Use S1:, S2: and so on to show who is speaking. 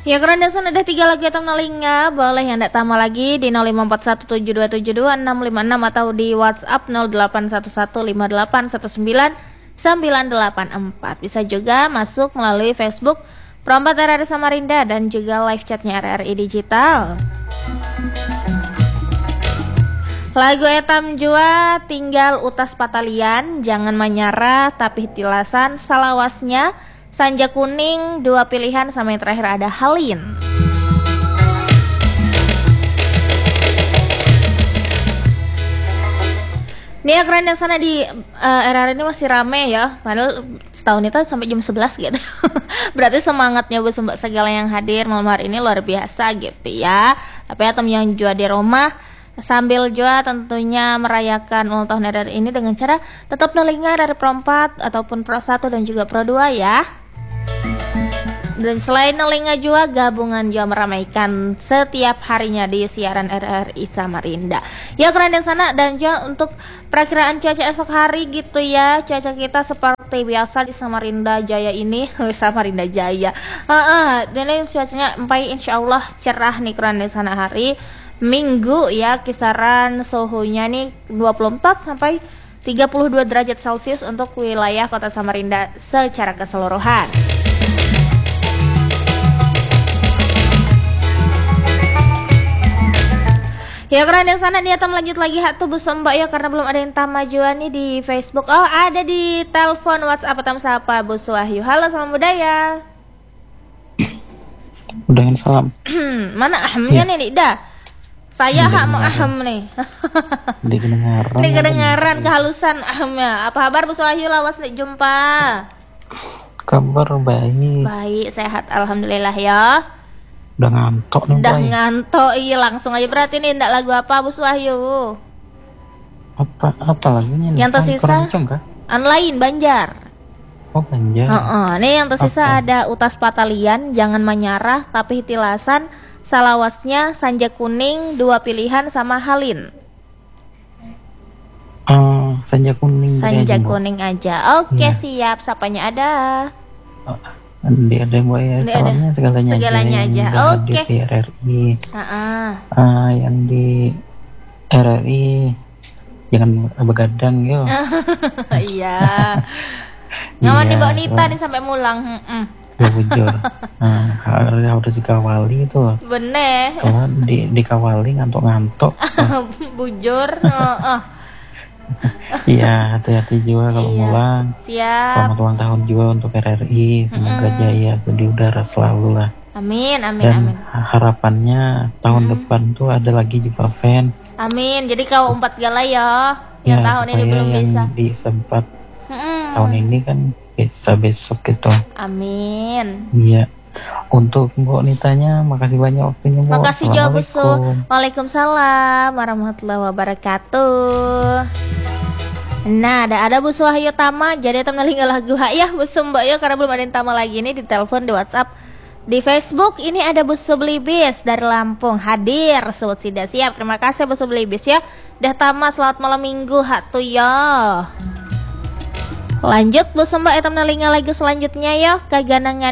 S1: Ya karena sana ada 3 lagu yang nalinga, boleh yang ndak tama lagi di 054172722656 atau di WhatsApp 0811581994. Bisa juga masuk melalui Facebook Perompat RRI Samarinda dan juga live chatnya RRI Digital. Lagu etam jua tinggal utas patalian, jangan menyerah tapi tilasan, salawasnya Sanja Kuning, 2 pilihan, sama yang terakhir ada Halin. Nih keren yang sana di RR ini masih rame ya. Padahal setahun itu sampai jam 11 gitu. Berarti semangatnya Bu Sembak segala yang hadir malam hari ini luar biasa gitu ya. Tapi atom yang jua di rumah sambil juga tentunya merayakan ulang tahun RR ini dengan cara tetap nelinga dari Pro 4 ataupun Pro 1 dan juga Pro 2 ya. Dan selain nelinga juga gabungan juga meramaikan setiap harinya di siaran RRI Samarinda. Ya keren di sana dan juga untuk perakiraan cuaca esok hari gitu ya. Cuaca kita seperti biasa di Samarinda Jaya ini, Samarinda Jaya. Dan ini cuacanya empai insyaallah cerah nih keren di sana hari Minggu ya, kisaran suhunya nih 24 sampai 32 derajat Celcius untuk wilayah Kota Samarinda secara keseluruhan. Ya keren yang sana nih, lanjut lagi hatu Bu Sembak ya, karena belum ada yang tamajuan nih di Facebook. Oh ada di telepon WhatsApp tam siapa Bu Wahyu. Halo salam budaya.
S2: Udahin salam.
S1: Mana ahamnya nih dah. Saya hak mau aham nih. Kedengaran kehalusan ahamnya. Apa kabar Bu Wahyu, lawas nih jumpa.
S2: Kabar baik.
S1: Baik sehat alhamdulillah ya.
S2: Udah ngantuk nih.
S1: Udah ngantuk, iya langsung aja berarti nih ndak lagu apa Bu Wahyu?
S2: Apa lagunya nih?
S1: Yang tersisa lain Banjar.
S2: Oh Banjar.
S1: Nih yang tersisa ada Utas Patalian, Jangan Menyerah, Tapi Tilasan, salawasnya Sanja Kuning, 2 pilihan sama Halin.
S2: Sanja Kuning.
S1: Sanja Kuning aja. Oke ya. Siap, sapanya ada.
S2: Ada ya, salamnya segalanya aja.
S1: Oke.
S2: Di RRI. Yang di RRI jangan begadang yo.
S1: Iya. Ngawan nih Mbak Nita nih sampai mulang.
S2: Ya bujur. Harus dikawali itu.
S1: Bener.
S2: Kalau dikawali ngantuk-ngantuk.
S1: Bujur.
S2: Iya, hati-hati juga kalau pulang.
S1: Siap.
S2: Selamat ulang tahun juga untuk RRI. Semoga jaya di udara selalu lah.
S1: Amin.
S2: Dan harapannya tahun depan tuh ada lagi Jumpa Fans.
S1: Amin. Jadi kau 4 gala ya. Yang tahun ini belum bisa.
S2: Disempat tahun ini kan bisa besok gitu.
S1: Amin.
S2: Iya. Untuk Mbok Nitanya, makasih banyak waktunya Mbok.
S1: Makasih jawab Busu. Waalaikumsalam warahmatullahi wabarakatuh. Nah, ada Bu Wahyu Tama, jadi teman tinggal lagu ya Bu Mbak ya, karena belum ada yang tama lagi nih di telepon, di WhatsApp, di Facebook. Ini ada Bu Belibis dari Lampung hadir, sebut tidak siap. Terima kasih Bu Belibis ya. Dah tama, selamat malam Minggu hatu ya. Lanjut Bu Mbak ya, teman lagu selanjutnya ya, kaganangan